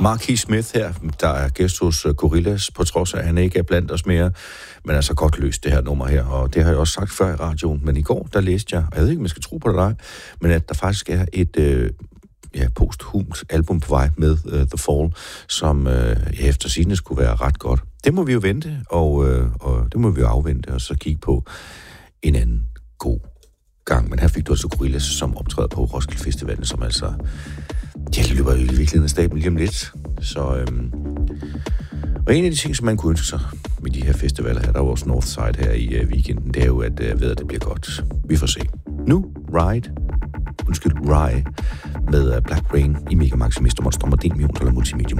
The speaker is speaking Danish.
Marquis Smith her, der er gæst hos Gorillaz, på trods af, at han ikke er blandt os mere. Men altså godt løst det her nummer her, og det har jeg også sagt før i radioen. Men i går, der læste jeg, og jeg ved ikke, om jeg skal tro på det eller ej, men at der faktisk er et posthumt album på vej med The Fall, som efter sigende skulle være ret godt. Det må vi jo vente, og det må vi jo afvente, og så kigge på en anden god gang. Men her fik du altså Gorillaz, som optræder på Roskilde Festivalen, som altså... Ja, det løber jo i virkeligheden af staben lige om lidt. Så, og en af de ting, som man kunne ønske sig med de her festivaler her, der er vores Northside her i weekenden, det er jo, at det bliver godt. Vi får se. Nu, Rye med Black Rain i Mega Maximus, Monster, Modem, eller Multimedium.